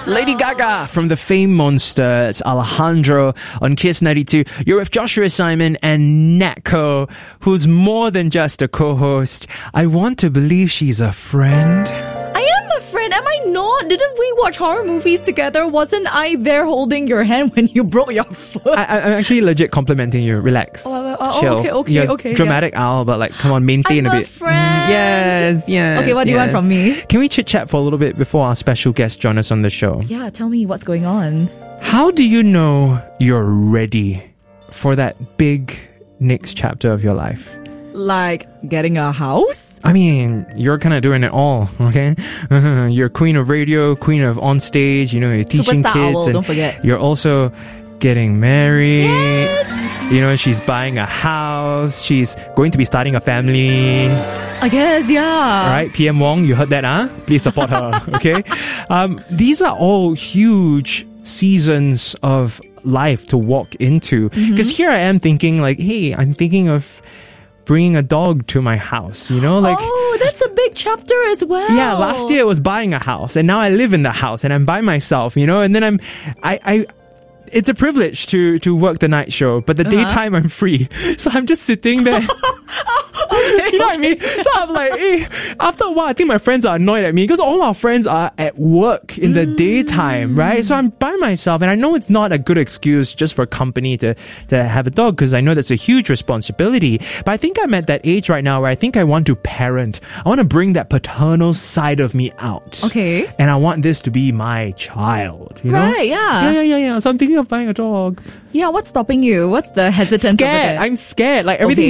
Lady Gaga from the Fame Monster. It's Alejandro on Kiss 92. You're with Joshua Simon and Natko, who's more than just a co-host. I want to believe she's a friend. I am a friend, am I not? Didn't we watch horror movies together? Wasn't I there holding your hand when you broke your foot? I'm actually legit complimenting you. Relax. Chill. Okay. You're dramatic, yes. Al, but like, come on, maintain I'm a bit. Friend. Yes. Okay, what do you want from me? Can we chit-chat for a little bit before our special guest join us on the show? Yeah, tell me what's going on. How do you know you're ready for that big next chapter of your life? Like getting a house? I mean, you're kind of doing it all, okay? You're queen of radio, queen of on stage, you're teaching Superstar kids. owl, And don't forget. You're also getting married. Yes! She's buying a house. She's going to be starting a family. I guess, yeah. Right? PM Wong, you heard that, huh? Please support her, okay? These are all huge seasons of life to walk into. Because here I am thinking like, hey, I'm thinking of bringing a dog to my house, Oh, that's a big chapter as well. Yeah, last year it was buying a house, and now I live in the house, and I'm by myself, and then it's a privilege to work the night show, but the daytime I'm free. So I'm just sitting there. You know what I mean? So I'm like, after a while, I think my friends are annoyed at me because all our friends are at work in the daytime, right? So I'm by myself, and I know it's not a good excuse just for company to have a dog, because I know that's a huge responsibility. But I think I'm at that age right now where I think I want to parent. I want to bring that paternal side of me out. Okay. And I want this to be my child, Right, yeah. Yeah. So I'm thinking of buying a dog. Yeah, what's stopping you? What's the hesitance over Scared. there? I'm scared. Like everything